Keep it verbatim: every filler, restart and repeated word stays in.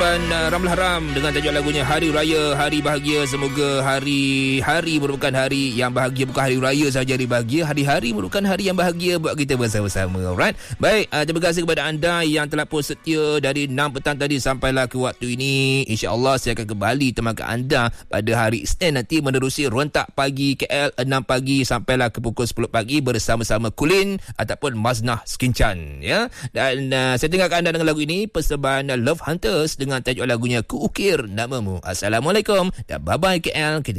uh, Ramlah Ram dengan tajuk lagunya Hari Raya, Hari Bahagia. Semoga hari-hari merupakan hari yang bahagia. Bukan hari raya saja hari bahagia, hari-hari merupakan hari yang bahagia buat kita bersama-sama. Alright. Baik, uh, terima kasih kepada anda yang telah pun setia dari enam petang tadi sampailah ke waktu ini. InsyaAllah saya akan kembali temakan anda pada hari Isnin nanti menerusi Rentak Pagi K L enam pagi sampailah ke pukul sepuluh pagi bersama-sama Kulin ataupun Maznah Skincan, ya. Dan uh, saya tinggalkan anda dengan lagu ini, persembahan Love Hunters dengan tajuk lagunya Ku Ukir Namamu. Assalamualaikum dan bye-bye K L.